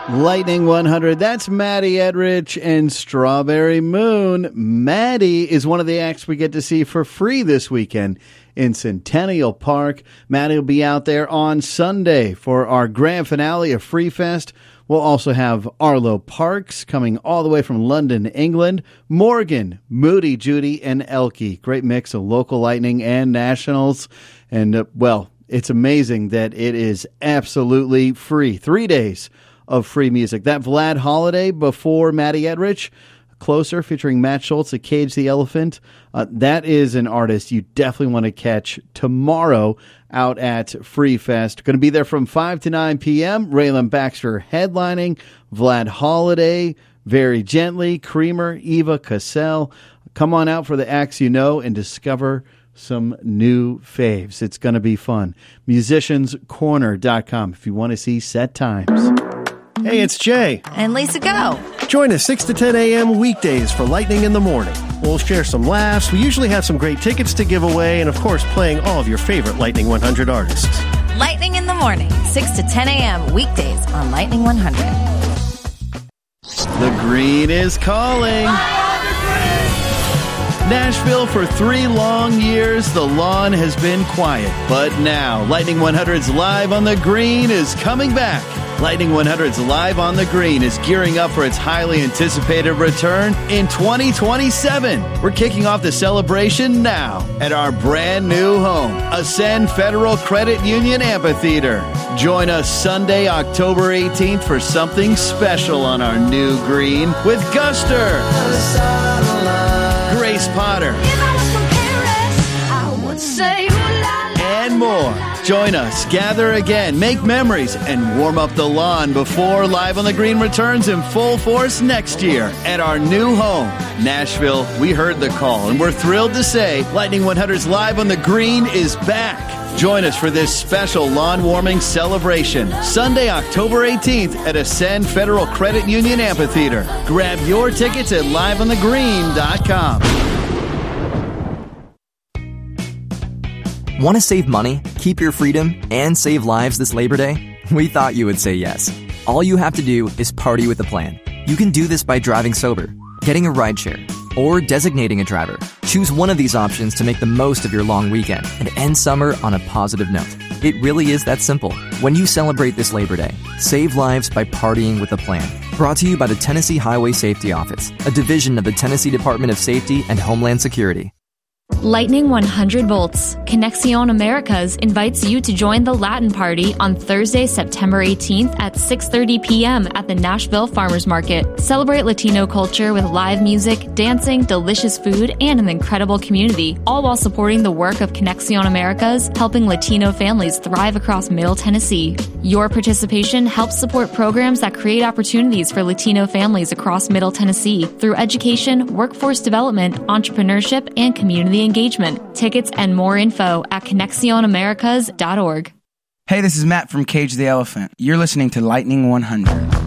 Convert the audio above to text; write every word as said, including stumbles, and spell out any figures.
Lightning one hundred, that's Maddie Edrich and Strawberry Moon. Maddie is one of the acts we get to see for free this weekend in Centennial Park. Maddie will be out there on Sunday for our grand finale of Free Fest. We'll also have Arlo Parks coming all the way from London, England. Morgan, Moody, Judy, and Elkie. Great mix of local Lightning and nationals. And, uh, well, it's amazing that it is absolutely free. Three days of free music. That Vlad Holiday before Maddie Edrich, Closer, featuring Matt Schultz at Cage the Elephant. Uh, that is an artist you definitely want to catch tomorrow out at Free Fest. Going to be there from five to nine p.m. Raylan Baxter headlining. Vlad Holiday, Very Gently, Creamer, Eva Cassell. Come on out for the acts you know and discover some new faves. It's going to be fun. musicians corner dot com if you want to see set times. Hey, it's Jay. And Lisa Go. Join us six to ten a.m. weekdays for Lightning in the Morning. We'll share some laughs. We usually have some great tickets to give away and, of course, playing all of your favorite Lightning one hundred artists. Lightning in the Morning, six to ten a.m. weekdays on Lightning one hundred. The Green is calling. Nashville, for three long years, the lawn has been quiet. But now, Lightning one hundred's Live on the Green is coming back. Lightning one hundred's Live on the Green is gearing up for its highly anticipated return in twenty twenty-seven. We're kicking off the celebration now at our brand new home, Ascend Federal Credit Union Amphitheater. Join us Sunday, October eighteenth for something special on our new green with Guster, Grace Potter, and more. Join us, gather again, make memories, and warm up the lawn before Live on the Green returns in full force next year at our new home. Nashville, we heard the call, and we're thrilled to say Lightning one hundred's Live on the Green is back. Join us for this special lawn warming celebration, Sunday, October eighteenth at Ascend Federal Credit Union Amphitheater. Grab your tickets at live on the green dot com. Want to save money, keep your freedom, and save lives this Labor Day? We thought you would say yes. All you have to do is party with a plan. You can do this by driving sober, getting a rideshare, or designating a driver. Choose one of these options to make the most of your long weekend and end summer on a positive note. It really is that simple. When you celebrate this Labor Day, save lives by partying with a plan. Brought to you by the Tennessee Highway Safety Office, a division of the Tennessee Department of Safety and Homeland Security. Lightning one hundred volts. Conexión Americas invites you to join the Latin Party on Thursday, September eighteenth at six thirty p.m. at the Nashville Farmers Market. Celebrate Latino culture with live music, dancing, delicious food, and an incredible community, all while supporting the work of Conexión Americas, helping Latino families thrive across Middle Tennessee. Your participation helps support programs that create opportunities for Latino families across Middle Tennessee through education, workforce development, entrepreneurship, and community engagement. Tickets and more info at conexion americas dot org. Hey, this is Matt from Cage the Elephant. You're listening to Lightning one hundred.